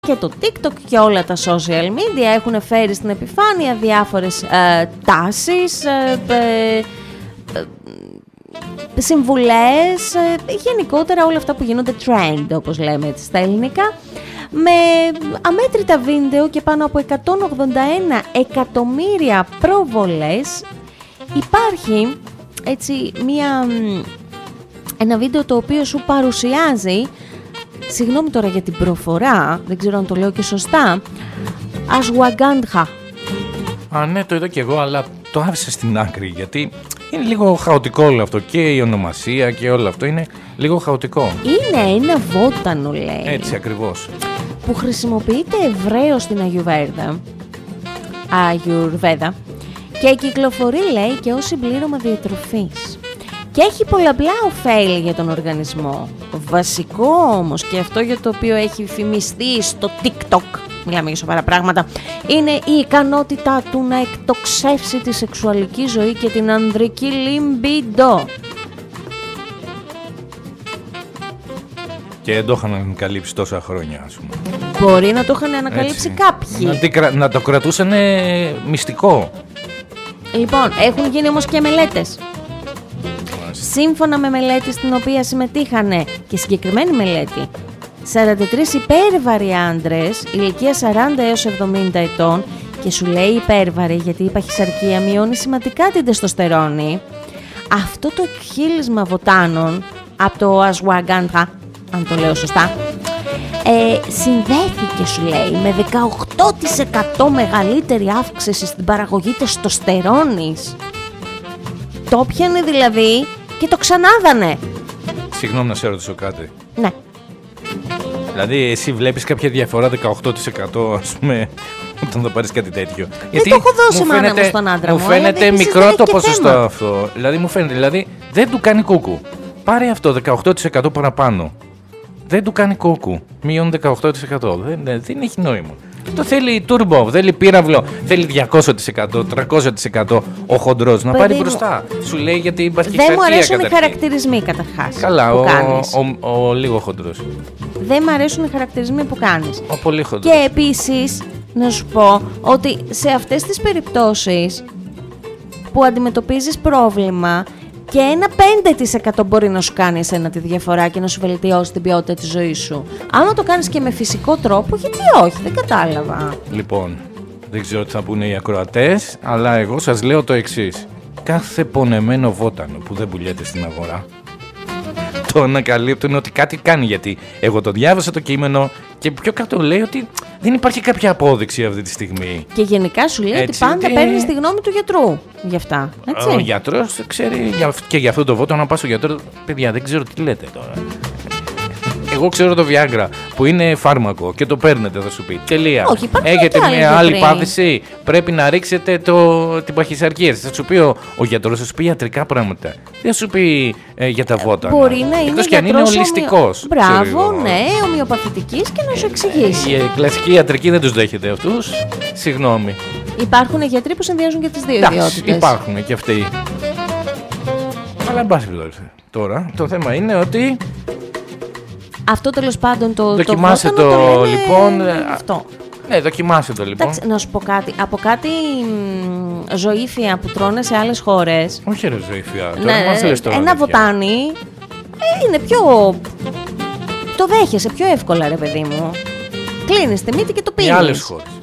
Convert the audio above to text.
Και το TikTok και όλα τα social media έχουν φέρει στην επιφάνεια διάφορες τάσεις, συμβουλές, γενικότερα όλα αυτά που γίνονται trend, όπως λέμε έτσι στα ελληνικά, με αμέτρητα βίντεο και πάνω από 181 εκατομμύρια προβολές. Υπάρχει έτσι ένα βίντεο το οποίο σου παρουσιάζει, συγγνώμη τώρα για την προφορά, δεν ξέρω αν το λέω και σωστά, Ashwagandha. Ναι, το είδα και εγώ, αλλά το άφησα στην άκρη, γιατί είναι λίγο χαοτικό όλο αυτό, και η ονομασία και όλο αυτό είναι λίγο χαοτικό. Είναι ένα βότανο, λέει. Έτσι ακριβώς. Που χρησιμοποιείται ευρέως στην Αγιουρβέδα και κυκλοφορεί, λέει, και ως συμπλήρωμα διατροφής. Και έχει πολλαπλά ωφέλη για τον οργανισμό. Βασικό όμως, και αυτό για το οποίο έχει φημιστεί στο TikTok, μιλάμε για σοβαρά πράγματα, είναι η ικανότητά του να εκτοξεύσει τη σεξουαλική ζωή και την ανδρική λιμπιντό. Και δεν το είχαν ανακαλύψει τόσα χρόνια, ας πούμε. Μπορεί να το είχαν ανακαλύψει κάποιοι. Να το κρατούσαν μυστικό. Λοιπόν, έχουν γίνει όμως και μελέτες. Σύμφωνα με μελέτη στην οποία συμμετείχανε, και συγκεκριμένη μελέτη, 43 υπέρβαροι άντρες ηλικία 40 έως 70 ετών, και σου λέει υπέρβαροι γιατί η παχυσαρκία μειώνει σημαντικά την τεστοστερόνη. Αυτό το εκχύλισμα βοτάνων από το Ashwagandha, αν το λέω σωστά, συνδέθηκε, σου λέει, με 18% μεγαλύτερη αύξηση στην παραγωγή τεστοστερόνης. Το πιανε δηλαδή και το ξανάδανε. Συγγνώμη να σε ρωτήσω κάτι. Ναι. Δηλαδή εσύ βλέπεις κάποια διαφορά 18%, ας πούμε, όταν θα πάρεις κάτι τέτοιο? Γιατί το έχω δώσει μάνα μου στον άντρα μου. Μου φαίνεται μικρό το ποσοστό αυτό. Δηλαδή μου φαίνεται, δηλαδή δεν του κάνει κούκου. Πάρε αυτό 18% παραπάνω. Δεν του κάνει κούκου. Μείον 18%. Δεν έχει νόημα. Το θέλει turbo, θέλει πύραυλο, θέλει 200%, 300% ο χοντρός να πάρει μπροστά. Σου λέει γιατί υπάρχει δεν μου αρέσουν οι χαρακτηρισμοί καταρχάς. Καλά, ο λίγο χοντρός. Δεν μου αρέσουν οι χαρακτηρισμοί που κάνεις. Ο πολύ χοντρός. Και επίσης, να σου πω ότι σε αυτές τις περιπτώσεις που αντιμετωπίζεις πρόβλημα, και ένα 5% μπορεί να σου κάνει εσένα τη διαφορά και να σου βελτιώσει την ποιότητα της ζωής σου. Άμα το κάνεις και με φυσικό τρόπο, γιατί όχι, δεν κατάλαβα. Λοιπόν, δεν ξέρω τι θα πούνε οι ακροατές, αλλά εγώ σας λέω το εξής. Κάθε πονεμένο βότανο που δεν πουλιέται στην αγορά, το ανακαλύπτουν ότι κάτι κάνει, γιατί εγώ το διάβασα το κείμενο και πιο κάτω λέει ότι δεν υπάρχει κάποια απόδειξη αυτή τη στιγμή. Και γενικά σου λέει έτσι, ότι πάντα παίρνεις τη γνώμη του γιατρού για αυτά. Έτσι. Ο γιατρός ξέρει και για αυτό το βότανο, να πας στο γιατρό, παιδιά δεν ξέρω τι λέτε τώρα. Εγώ ξέρω το Viagra που είναι φάρμακο και το παίρνετε, θα σου πει. Τελεία. Όχι, έχετε μια άλλη πάθηση, πρέπει να ρίξετε την παχυσαρκία. Θα σου πει ο γιατρός, θα σου πει ιατρικά πράγματα. Δεν θα σου πει για τα βότανα. Μπορεί να είναι εκτός και αν είναι ολιστικός. Μπράβο, ναι, ομοιοπαθητικής και να σου εξηγήσει. Η κλασική ιατρική δεν τους δέχεται αυτούς. Συγγνώμη. Υπάρχουν γιατροί που συνδυάζουν και τις δύο ιδιότητες. Υπάρχουν και αυτοί. Αλλά εν πάση περιπτώσει. Τώρα το θέμα είναι ότι. Αυτό τέλος πάντων το δοκιμάσε το λοιπόν. Αυτό. Ναι, δοκιμάσε το λοιπόν. Εντάξει, να σου πω κάτι. Από κάτι ζωήφια που τρώνε σε άλλες χώρες. Όχι ρε ζωήφια. Τώρα ένα βοτάνι είναι πιο. Το δέχεσαι πιο εύκολα, ρε παιδί μου. Κλείνεις τη μύτη και το πίνεις. Οι άλλες χώρες.